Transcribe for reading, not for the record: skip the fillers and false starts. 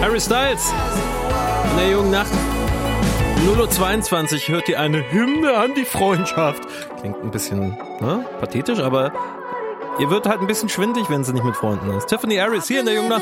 Harry Styles in der jungen Nacht. 0:22 Uhr hört ihr eine Hymne an die Freundschaft. Klingt ein bisschen pathetisch, aber ihr wird halt ein bisschen schwindig, wenn sie nicht mit Freunden ist. Tiffany Harris hier in der jungen Nacht.